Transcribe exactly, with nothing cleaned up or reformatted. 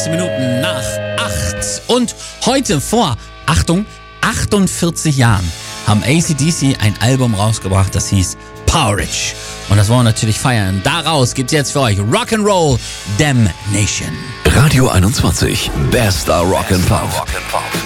sechzehn Minuten nach acht. Und heute vor, Achtung, achtundvierzig Jahren haben A C D C ein Album rausgebracht, das hieß Powerage. Und das wollen wir natürlich feiern. Daraus gibt's jetzt für euch Rock'n'Roll Damnation. Radio einundzwanzig, bester Rock and Pop.